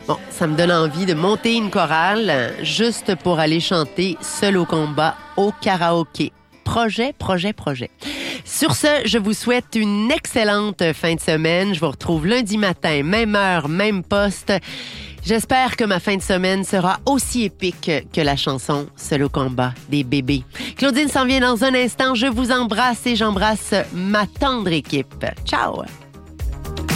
Bon, ça me donne envie de monter une chorale juste pour aller chanter Seul au combat au karaoké. Projet. Sur ce, je vous souhaite une excellente fin de semaine. Je vous retrouve lundi matin, même heure, même poste. J'espère que ma fin de semaine sera aussi épique que la chanson Seul au combat des bébés. Claudine s'en vient dans un instant. Je vous embrasse et j'embrasse ma tendre équipe. Ciao!